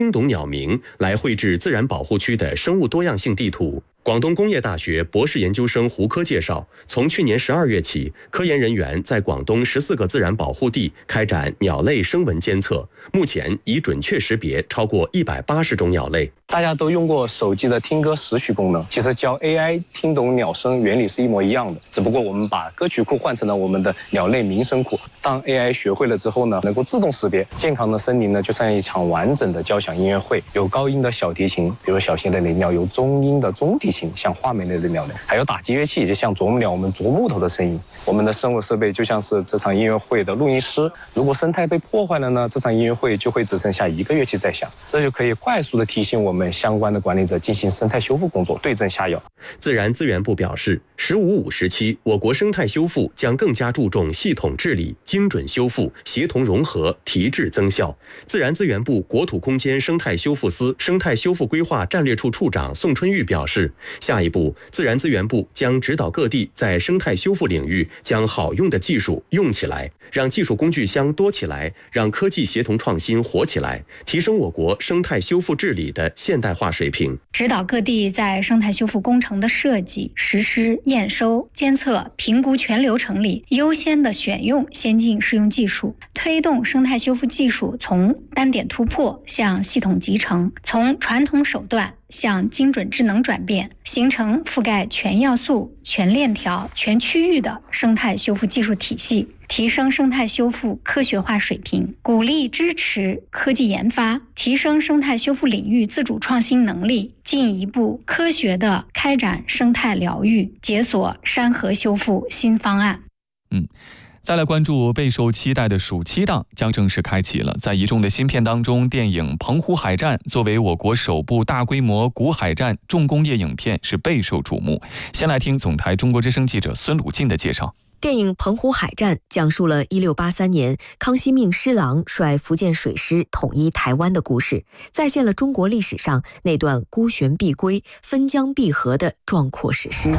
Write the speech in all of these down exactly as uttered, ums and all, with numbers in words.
听懂鸟鸣来绘制自然保护区的生物多样性地图。广东工业大学博士研究生胡科介绍，从去年十二月起，科研人员在广东十四个自然保护地开展鸟类声纹监测，目前已准确识别超过一百八十种鸟类。 大家都用过手机的听歌识曲功能，其实教 A I 听懂鸟声原理是一模一样的，只不过我们把歌曲库换成了我们的鸟类鸣声库。当 A I 学会了之后呢，能够自动识别。健康的森林呢，就像一场完整的交响音乐会，有高音的小提琴，比如小型的雷鸟；有中音的中提琴，像画眉类的鸟类；还有打击乐器，就像啄木鸟，我们啄木头的声音。我们的生物设备就像是这场音乐会的录音师，如果生态被破坏了呢，这场音乐会就会只剩下一个乐器在响，这就可以快速的提醒我们相关的管理者进行生态修复工作，对症下药。 自然资源部表示，十五五时期，我国生态修复将更加注重系统治理、精准修复、协同融合、提质增效。自然资源部国土空间生态修复司生态修复规划战略处处长宋春玉表示，下一步，自然资源部将指导各地在生态修复领域将好用的技术用起来，让技术工具箱多起来，让科技协同创新活起来，提升我国生态修复治理的现代化水平。 指导各地在生态修复工程的设计、实施、验收、监测、评估全流程里优先的选用先进适用技术，推动生态修复技术从单点突破向系统集成，从传统手段向精准智能转变，形成覆盖全要素、全链条、全区域的生态修复技术体系，提升生态修复科学化水平，鼓励支持科技研发，提升生态修复领域自主创新能力，进一步科学地开展生态疗愈，解锁山河修复新方案。 嗯。再来关注备受期待的暑期档将正式开启了。在一众的新片当中，电影《澎湖海战》作为我国首部大规模古海战重工业影片是备受瞩目。先来听总台中国之声记者孙鲁进的介绍。 电影《澎湖海战》讲述了一六八三年康熙命施琅率福建水师统一台湾的故事，再现了中国历史上那段孤悬碧归、分江闭河的壮阔史诗。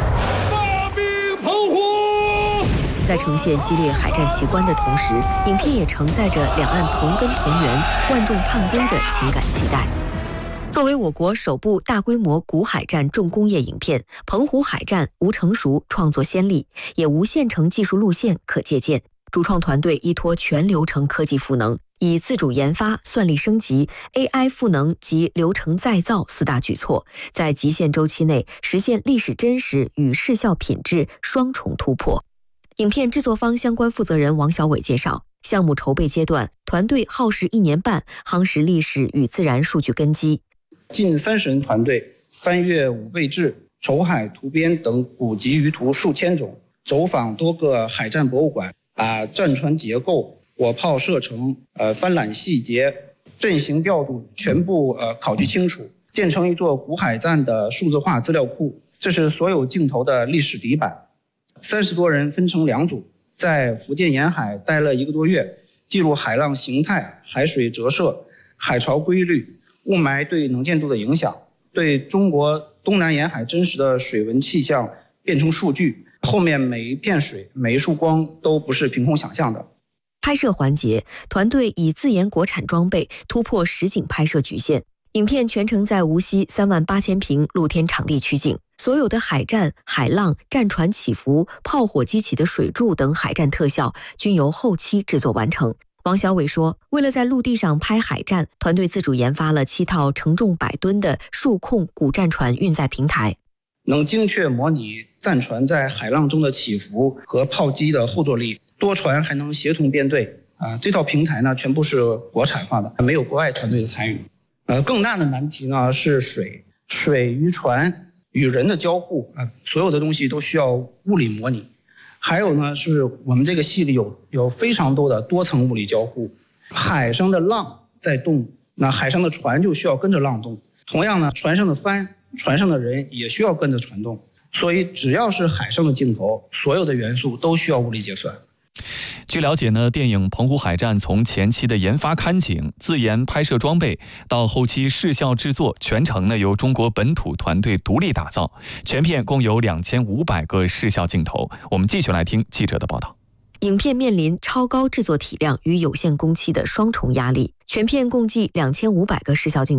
在呈现激烈海战奇观的同时，影片也承载着两岸同根同源、万众盼归的情感期待。作为我国首部大规模古海战重工业影片，《澎湖海战》无成熟创作先例，也无现成技术路线可借鉴。主创团队依托全流程科技赋能，以自主研发、算力升级、A I 赋能及流程再造四大举措，在极限周期内实现历史真实与视效品质双重突破。影片制作方相关负责人王小伟介绍，项目筹备阶段，团队耗时一年半，夯实历史与自然数据根基。 近三十人团队翻阅五倍志、筹海图编等古籍舆图数千种，走访多个海战博物馆，把战船结构、火炮射程、呃帆缆细节、阵型调度全部呃考据清楚，建成一座古海战的数字化资料库。这是所有镜头的历史底板。三十多人分成两组，在福建沿海待了一个多月，记录海浪形态、海水折射、海潮规律、雾霾对能见度的影响，对中国东南沿海真实的水文气象变成数据。后面每一片水、每一束光都不是凭空想象的。 拍摄环节，团队以自研国产装备突破实景拍摄局限，影片全程在无锡三万八千平露天场地取景。所有的海战、海浪、战船起伏、炮火激起的水柱等海战特效均由后期制作完成。王小伟说，为了在陆地上拍海战，团队自主研发了七套承重百吨的数控古战船运载平台， 能精确模拟战船在海浪中的起伏和炮击的后坐力，多船还能协同编队。啊，这套平台呢，全部是国产化的，没有国外团队的参与。呃，更大的难题呢是水，水与船与人的交互啊，所有的东西都需要物理模拟。还有呢，是我们这个戏里有有非常多的多层物理交互。海上的浪在动，那海上的船就需要跟着浪动。同样呢，船上的帆、船上的人也需要跟着船动。所以，只要是海上的镜头，所有的元素都需要物理结算。 据了解呢，电影《澎湖海战》从前期的研发看景、自研拍摄装备，到后期视效制作，全程呢由中国本土团队独立打造。全片共有两千五百个视效镜头。我们继续来听记者的报道。 影片面临超高制作体量与有限工期的双重压力，全片共计两千五百个视效镜头。